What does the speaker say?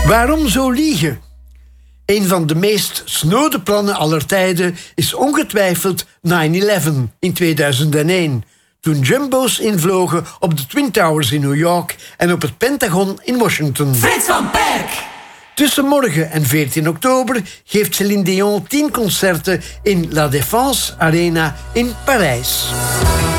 Waarom zo liegen? Een van de meest snode plannen aller tijden is ongetwijfeld 9/11 in 2001... toen jumbo's invlogen op de Twin Towers in New York en op het Pentagon in Washington. Frits van Perk! Tussen morgen en 14 oktober geeft Céline Dion 10 concerten in La Défense Arena in Parijs.